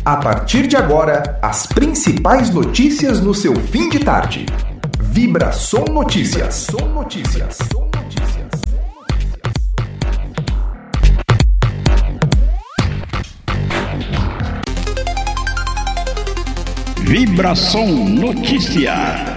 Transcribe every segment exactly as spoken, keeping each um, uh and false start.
A partir de agora, as principais notícias no seu fim de tarde. Vibração Notícias. Notícias. Vibração Notícia.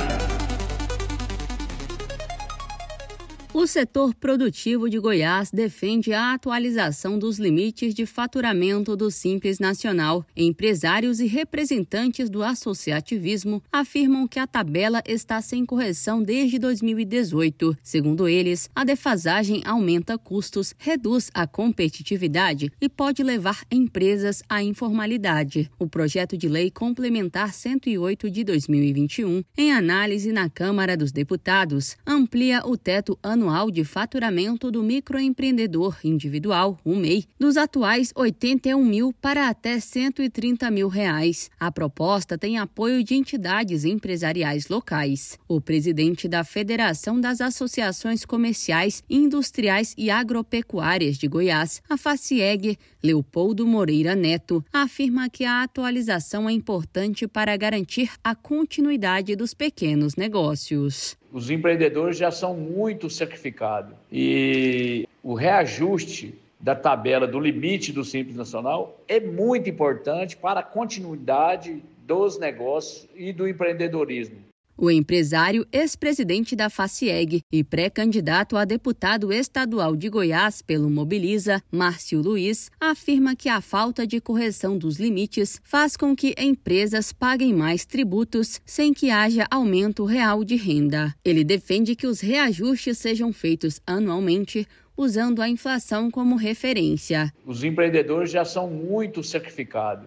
O setor produtivo de Goiás defende a atualização dos limites de faturamento do Simples Nacional. Empresários e representantes do associativismo afirmam que a tabela está sem correção desde dois mil e dezoito. Segundo eles, a defasagem aumenta custos, reduz a competitividade e pode levar empresas à informalidade. O projeto de lei complementar cento e oito de dois mil e vinte e um, em análise na Câmara dos Deputados, amplia o teto anual anual de faturamento do microempreendedor individual, o M E I, dos atuais oitenta e um mil para até cento e trinta mil reais. A proposta tem apoio de entidades empresariais locais. O presidente da Federação das Associações Comerciais, Industriais e Agropecuárias de Goiás, a FACIEG, Leopoldo Moreira Neto, afirma que a atualização é importante para garantir a continuidade dos pequenos negócios. Os empreendedores já são muito sacrificados e o reajuste da tabela do limite do Simples Nacional é muito importante para a continuidade dos negócios e do empreendedorismo. O empresário, ex-presidente da FACIEG e pré-candidato a deputado estadual de Goiás pelo Mobiliza, Márcio Luiz, afirma que a falta de correção dos limites faz com que empresas paguem mais tributos sem que haja aumento real de renda. Ele defende que os reajustes sejam feitos anualmente, usando a inflação como referência. Os empreendedores já são muito sacrificados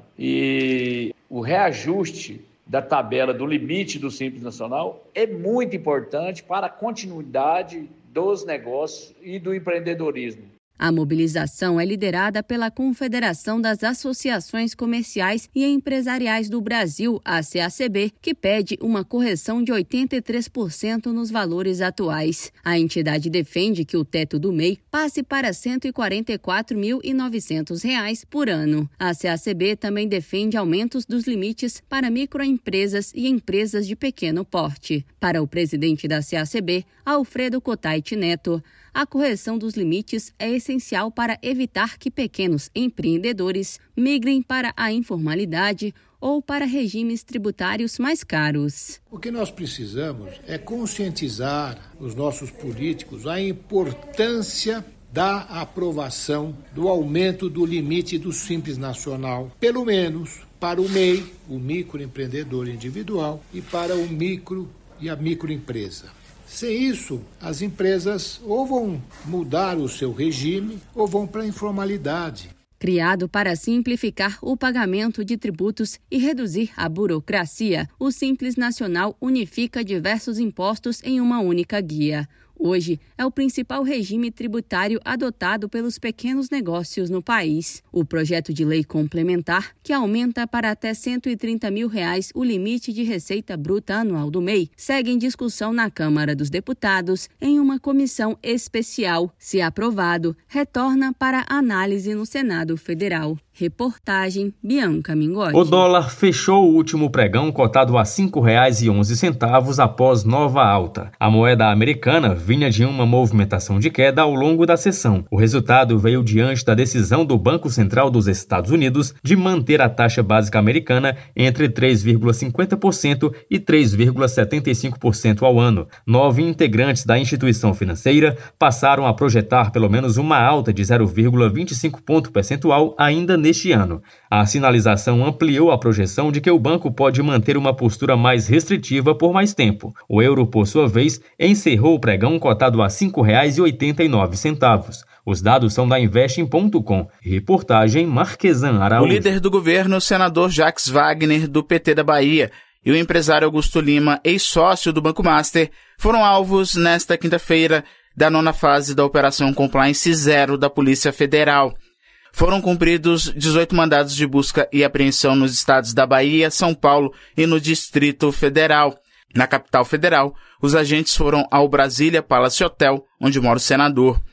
e o reajuste da tabela do limite do Simples Nacional é muito importante para a continuidade dos negócios e do empreendedorismo. A mobilização é liderada pela Confederação das Associações Comerciais e Empresariais do Brasil, a C A C B, que pede uma correção de oitenta e três por cento nos valores atuais. A entidade defende que o teto do M E I passe para cento e quarenta e quatro mil e novecentos reais por ano. A C A C B também defende aumentos dos limites para microempresas e empresas de pequeno porte. Para o presidente da C A C B, Alfredo Cotait Neto, a correção dos limites é essencial para evitar que pequenos empreendedores migrem para a informalidade ou para regimes tributários mais caros. O que nós precisamos é conscientizar os nossos políticos a importância da aprovação do aumento do limite do Simples Nacional, pelo menos para o M E I, o microempreendedor individual, e para o micro e a microempresa. Sem isso, as empresas ou vão mudar o seu regime ou vão para a informalidade. Criado para simplificar o pagamento de tributos e reduzir a burocracia, o Simples Nacional unifica diversos impostos em uma única guia. Hoje, é o principal regime tributário adotado pelos pequenos negócios no país. O projeto de lei complementar, que aumenta para até cento e trinta mil reais o limite de receita bruta anual do M E I, segue em discussão na Câmara dos Deputados em uma comissão especial. Se aprovado, retorna para análise no Senado Federal. Reportagem Bianca Mingotti. O dólar fechou o último pregão cotado a cinco reais e onze centavos após nova alta. A moeda americana vinha de uma movimentação de queda ao longo da sessão. O resultado veio diante da decisão do Banco Central dos Estados Unidos de manter a taxa básica americana entre três vírgula cinquenta por cento e três vírgula setenta e cinco por cento ao ano. Nove integrantes da instituição financeira passaram a projetar pelo menos uma alta de zero vírgula vinte e cinco ponto percentual ainda neste ano. A sinalização ampliou a projeção de que o banco pode manter uma postura mais restritiva por mais tempo. O euro, por sua vez, encerrou o pregão cotado a cinco reais e oitenta e nove centavos. Os dados são da Investing ponto com. Reportagem Marquesan Araújo. O líder do governo, o senador Jacques Wagner, do P T da Bahia, e o empresário Augusto Lima, ex-sócio do Banco Master, foram alvos nesta quinta-feira da nona fase da Operação Compliance Zero da Polícia Federal. Foram cumpridos dezoito mandados de busca e apreensão nos estados da Bahia, São Paulo e no Distrito Federal. Na capital federal, os agentes foram ao Brasília Palace Hotel, onde mora o senador.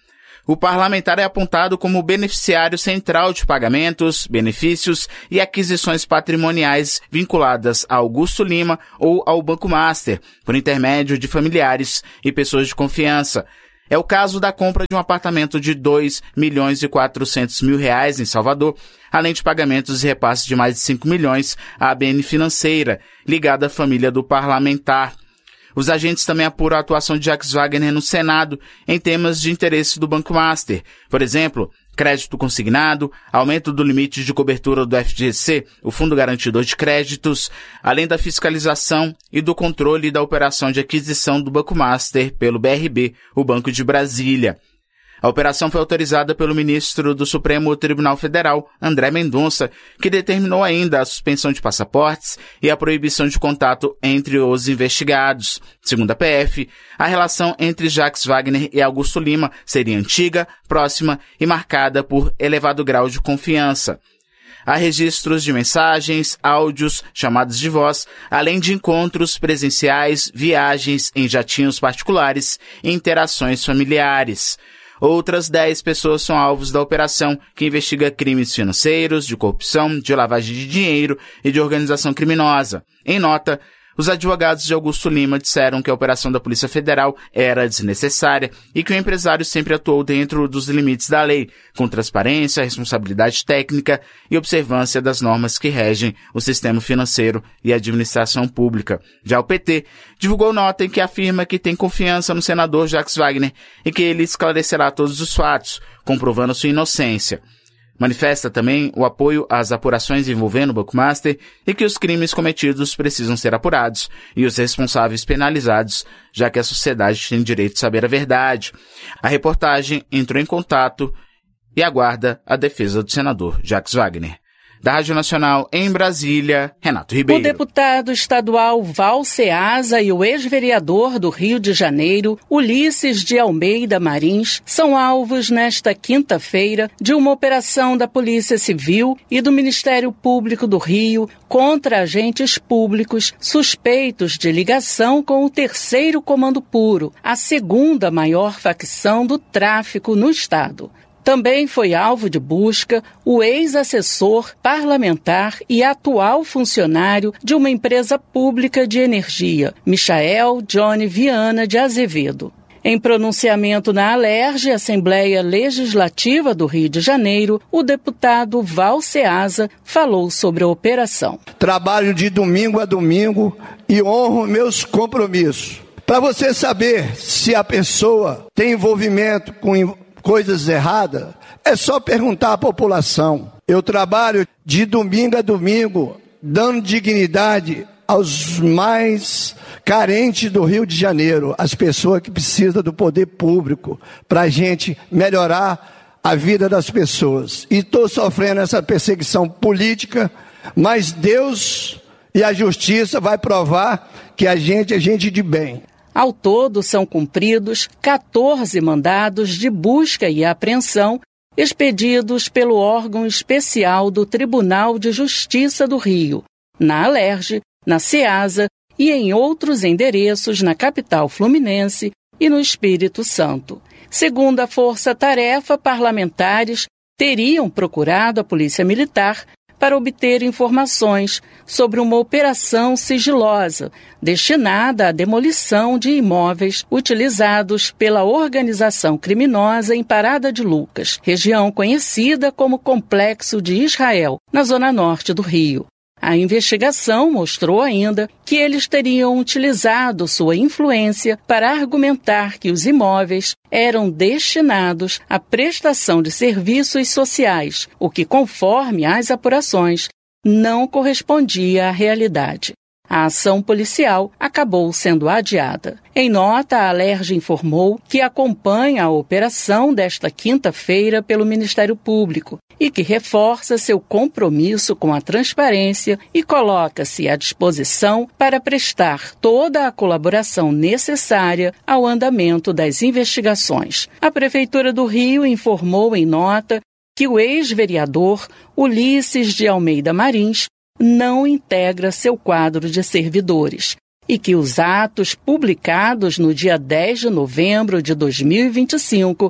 O parlamentar é apontado como beneficiário central de pagamentos, benefícios e aquisições patrimoniais vinculadas a Augusto Lima ou ao Banco Master, por intermédio de familiares e pessoas de confiança. É o caso da compra de um apartamento de dois milhões e quatrocentos mil reais em Salvador, além de pagamentos e repasses de mais de cinco milhões à A B N Financeira, ligada à família do parlamentar. Os agentes também apuram a atuação de Jacques Wagner no Senado em temas de interesse do Banco Master. Por exemplo, crédito consignado, aumento do limite de cobertura do F G C, o Fundo Garantidor de Créditos, além da fiscalização e do controle da operação de aquisição do Banco Master pelo B R B, o Banco de Brasília. A operação foi autorizada pelo ministro do Supremo Tribunal Federal, André Mendonça, que determinou ainda a suspensão de passaportes e a proibição de contato entre os investigados. Segundo a P F, a relação entre Jacques Wagner e Augusto Lima seria antiga, próxima e marcada por elevado grau de confiança. Há registros de mensagens, áudios, chamadas de voz, além de encontros presenciais, viagens em jatinhos particulares e interações familiares. Outras dez pessoas são alvos da operação, que investiga crimes financeiros, de corrupção, de lavagem de dinheiro e de organização criminosa. Em nota, os advogados de Augusto Lima disseram que a operação da Polícia Federal era desnecessária e que o empresário sempre atuou dentro dos limites da lei, com transparência, responsabilidade técnica e observância das normas que regem o sistema financeiro e a administração pública. Já o P T divulgou nota em que afirma que tem confiança no senador Jacques Wagner e que ele esclarecerá todos os fatos, comprovando sua inocência. Manifesta também o apoio às apurações envolvendo o Banco Master e que os crimes cometidos precisam ser apurados e os responsáveis penalizados, já que a sociedade tem direito de saber a verdade. A reportagem entrou em contato e aguarda a defesa do senador Jacques Wagner. Da Rádio Nacional em Brasília, Renato Ribeiro. O deputado estadual Val Ceasa e o ex-vereador do Rio de Janeiro, Ulisses de Almeida Marins, são alvos nesta quinta-feira de uma operação da Polícia Civil e do Ministério Público do Rio contra agentes públicos suspeitos de ligação com o Terceiro Comando Puro, a segunda maior facção do tráfico no estado. Também foi alvo de busca o ex-assessor parlamentar e atual funcionário de uma empresa pública de energia, Michael Johnny Viana de Azevedo. Em pronunciamento na Alerj, Assembleia Legislativa do Rio de Janeiro, o deputado Val Ceasa falou sobre a operação. Trabalho de domingo a domingo e honro meus compromissos. Para você saber se a pessoa tem envolvimento com coisas erradas, é só perguntar à população. Eu trabalho de domingo a domingo, dando dignidade aos mais carentes do Rio de Janeiro, as pessoas que precisam do poder público, para a gente melhorar a vida das pessoas. E estou sofrendo essa perseguição política, mas Deus e a justiça vai provar que a gente é gente de bem. Ao todo, são cumpridos quatorze mandados de busca e apreensão expedidos pelo órgão especial do Tribunal de Justiça do Rio, na Alerj, na Ceasa e em outros endereços na capital fluminense e no Espírito Santo. Segundo a Força Tarefa, parlamentares teriam procurado a Polícia Militar para obter informações sobre uma operação sigilosa destinada à demolição de imóveis utilizados pela organização criminosa em Parada de Lucas, região conhecida como Complexo de Israel, na zona norte do Rio. A investigação mostrou ainda que eles teriam utilizado sua influência para argumentar que os imóveis eram destinados à prestação de serviços sociais, o que, conforme as apurações, não correspondia à realidade. A ação policial acabou sendo adiada. Em nota, a Alerj informou que acompanha a operação desta quinta-feira pelo Ministério Público e que reforça seu compromisso com a transparência e coloca-se à disposição para prestar toda a colaboração necessária ao andamento das investigações. A Prefeitura do Rio informou em nota que o ex-vereador Ulisses de Almeida Marins não integra seu quadro de servidores e que os atos publicados no dia dez de novembro de dois mil e vinte e cinco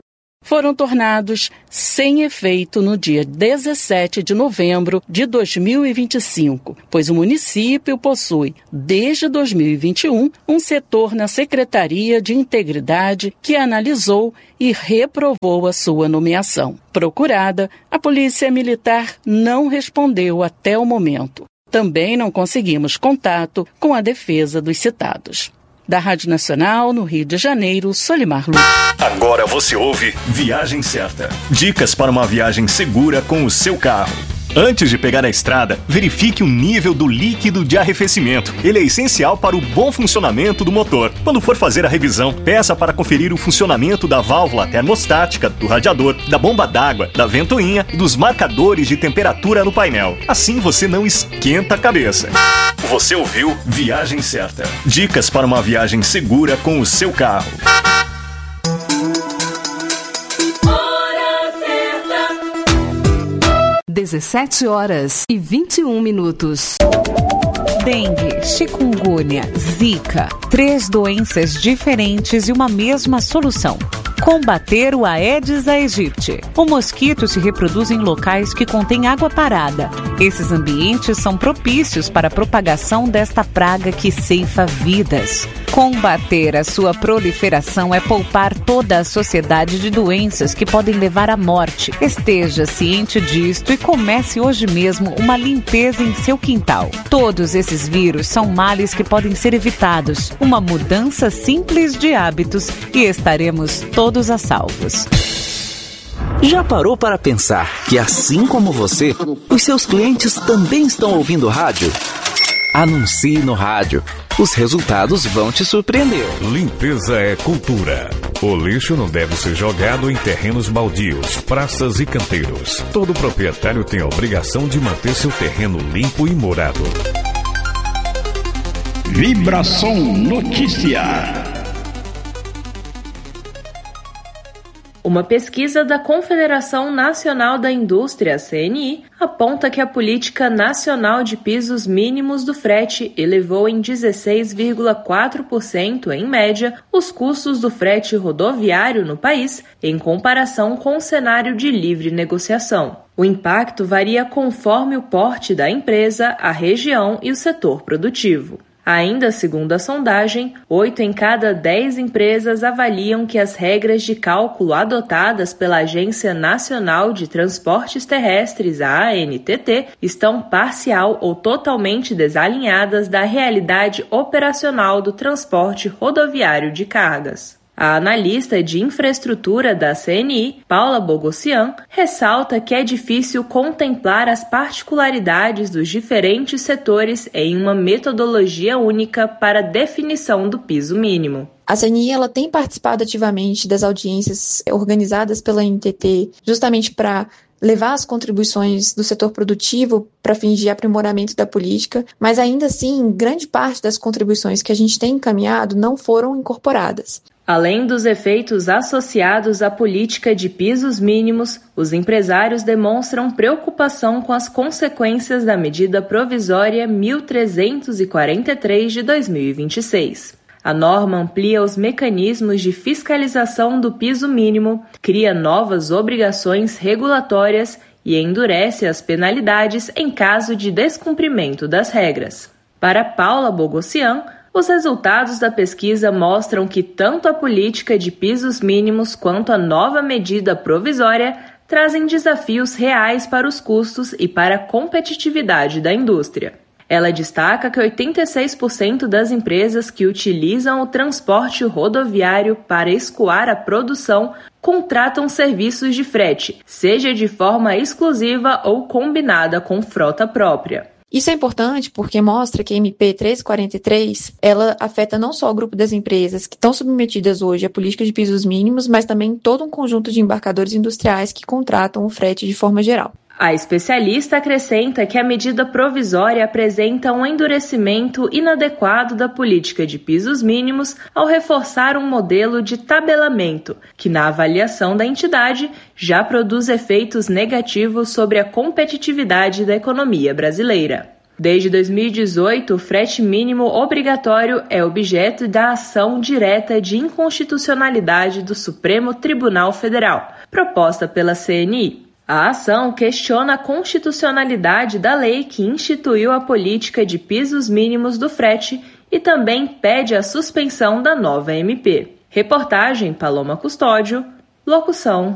foram tornados sem efeito no dia dezessete de novembro de dois mil e vinte e cinco, pois o município possui, desde dois mil e vinte e um, um setor na Secretaria de Integridade que analisou e reprovou a sua nomeação. Procurada, a Polícia Militar não respondeu até o momento. Também não conseguimos contato com a defesa dos citados. Da Rádio Nacional, no Rio de Janeiro, Solimar Luz. Agora você ouve Viagem Certa. Dicas para uma viagem segura com o seu carro. Antes de pegar a estrada, verifique o nível do líquido de arrefecimento. Ele é essencial para o bom funcionamento do motor. Quando for fazer a revisão, peça para conferir o funcionamento da válvula termostática, do radiador, da bomba d'água, da ventoinha e dos marcadores de temperatura no painel. Assim você não esquenta a cabeça. Você ouviu Viagem Certa. Dicas para uma viagem segura com o seu carro. dezessete horas e vinte e um minutos. Dengue, chikungunya, zika, três doenças diferentes e uma mesma solução. Combater o Aedes aegypti. O mosquito se reproduz em locais que contêm água parada. Esses ambientes são propícios para a propagação desta praga que ceifa vidas. Combater a sua proliferação é poupar toda a sociedade de doenças que podem levar à morte. Esteja ciente disto e comece hoje mesmo uma limpeza em seu quintal. Todos esses vírus são males que podem ser evitados. Uma mudança simples de hábitos e estaremos todos a salvos. Já parou para pensar que, assim como você, os seus clientes também estão ouvindo rádio? Anuncie no rádio. Os resultados vão te surpreender. Limpeza é cultura. O lixo não deve ser jogado em terrenos baldios, praças e canteiros. Todo proprietário tem a obrigação de manter seu terreno limpo e morado. Vibração Notícia. Uma pesquisa da Confederação Nacional da Indústria, C N I, aponta que a Política Nacional de Pisos Mínimos do Frete elevou em dezesseis vírgula quatro por cento, em média, os custos do frete rodoviário no país, em comparação com o cenário de livre negociação. O impacto varia conforme o porte da empresa, a região e o setor produtivo. Ainda segundo a sondagem, oito em cada dez empresas avaliam que as regras de cálculo adotadas pela Agência Nacional de Transportes Terrestres, a A N T T, estão parcial ou totalmente desalinhadas da realidade operacional do transporte rodoviário de cargas. A analista de infraestrutura da C N I, Paula Bogossian, ressalta que é difícil contemplar as particularidades dos diferentes setores em uma metodologia única para definição do piso mínimo. A C N I ela tem participado ativamente das audiências organizadas pela A N T T justamente para levar as contribuições do setor produtivo para fins de aprimoramento da política, mas ainda assim, grande parte das contribuições que a gente tem encaminhado não foram incorporadas. Além dos efeitos associados à política de pisos mínimos, os empresários demonstram preocupação com as consequências da medida provisória mil trezentos e quarenta e três de dois mil e vinte e seis. A norma amplia os mecanismos de fiscalização do piso mínimo, cria novas obrigações regulatórias e endurece as penalidades em caso de descumprimento das regras. Para Paula Bogossian, os resultados da pesquisa mostram que tanto a política de pisos mínimos quanto a nova medida provisória trazem desafios reais para os custos e para a competitividade da indústria. Ela destaca que oitenta e seis por cento das empresas que utilizam o transporte rodoviário para escoar a produção contratam serviços de frete, seja de forma exclusiva ou combinada com frota própria. Isso é importante porque mostra que a M P trezentos e quarenta e três ela afeta não só o grupo das empresas que estão submetidas hoje à política de pisos mínimos, mas também todo um conjunto de embarcadores industriais que contratam o frete de forma geral. A especialista acrescenta que a medida provisória apresenta um endurecimento inadequado da política de pisos mínimos ao reforçar um modelo de tabelamento, que, na avaliação da entidade, já produz efeitos negativos sobre a competitividade da economia brasileira. Desde dois mil e dezoito, o frete mínimo obrigatório é objeto da ação direta de inconstitucionalidade do Supremo Tribunal Federal, proposta pela C N I. A ação questiona a constitucionalidade da lei que instituiu a política de pisos mínimos do frete e também pede a suspensão da nova M P. Reportagem Paloma Custódio, locução